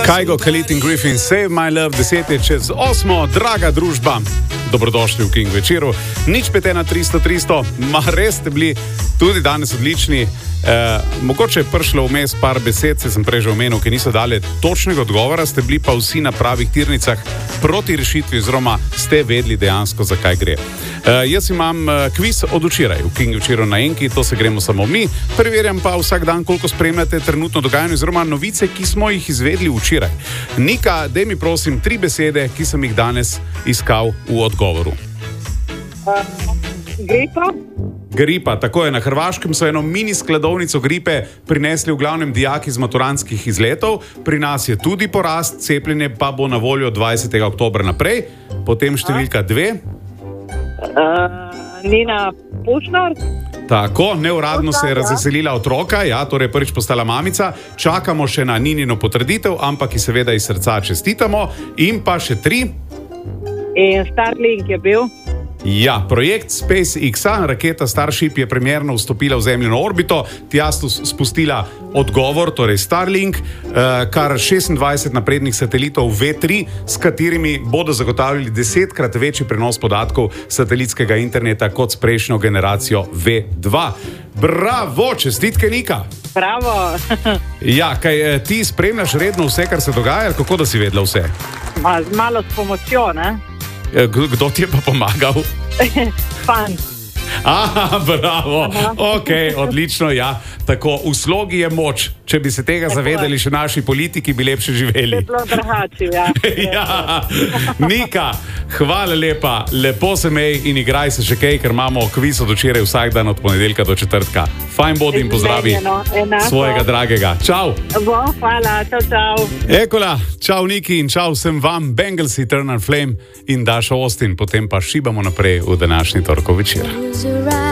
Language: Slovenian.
Kygo, Khalid in Griffin, Save My Love, 10 čez 8, draga družba. Dobrodošli v King večeru. Nič 51300, res ste bili tudi danes odlični. Mogoče je prišlo vmes par besed, se sem prej že omenil, ki niso dali točnega odgovora, ste bili pa vsi na pravih tirnicah proti rešitvi, oziroma ste vedeli dejansko, zakaj gre. Jaz imam kviz od včeraj v King večeru na Enki, to se gremo samo mi. Preverjam pa vsak dan, koliko spremljate trenutno dogajanje oziroma novice, ki smo jih izvedli včeraj. Nika, daj mi prosim 3 besede, ki sem jih danes iskal v odgovoru. Gripa, tako je. Na Hrvaškem so eno mini skladovnico gripe prinesli v glavnem dijaki z maturantskih izletov. Pri nas je tudi porast, cepljenje pa bo na voljo 20. oktobra naprej. Potem številka 2. Nina Pušnar. Tako, neuradno se je razveselila otroka, ja, torej prvič postala mamica. Čakamo še na Ninino potrditev, ampak ji seveda iz srca čestitamo. In pa še 3. In Starlink je bil. Ja, projekt SpaceX-a, raketa Starship je premierno vstopila v zemljino orbito, tja spustila odgovor, torej Starlink, kar 26 naprednih satelitov V3, s katerimi bodo zagotavljali 10-krat večji prenos podatkov satelitskega interneta kot s prejšnjo generacijo V2. Bravo, čestitke Nika! Bravo! Ja, kaj ti spremljaš redno vse, kar se dogaja, ali kako da si vedela vse? Malo s pomočjo, ne? Kdo ti je pa pomagal? Fan. Aha, bravo. Ok, odlično, ja. Tako, v slogi je moč. Če bi se tega zavedali še naši politiki, bi lepše živeli. Zelo drhači, ja. Ja. Nika, hvala lepa. Lepo se mej in igraj se še kaj, ker imamo kviz od včeraj vsak dan od ponedeljka do četrtka. Fajn bodi in pozdravi svojega dragega. Čau. Hvala, čau. Ekola, čau Niki in čau vsem vam. Bengalsi, Turn on Flame in Dasha Austin. Potem pa šibamo naprej v današnji torkov večer.